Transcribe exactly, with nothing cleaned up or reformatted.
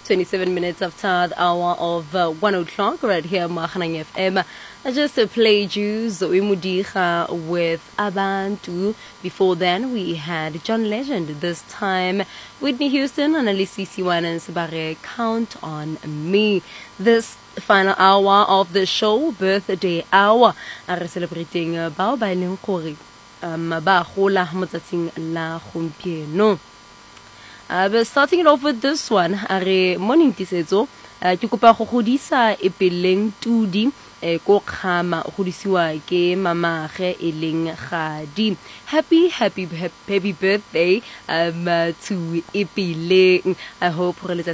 twenty-seven minutes after the hour of uh, one o'clock right here Mahanang F M. I just uh, played you Zoe Mudicha with Abantu. Before then, we had John Legend. This time, Whitney Houston and Alicia Siwan and Sabare, Count on Me. This final hour of the show, birthday hour, are celebrating uh, Bao Bai Leng Kori. Um, ba gola motsatsing la gompieno. Uh, but starting it off with this one, are morning tisetso ke kopa go godisa e peleng tudi e go khama godisiwa ke mamage e leng gadi. Happy happy happy birthday um to Ipileng. I hope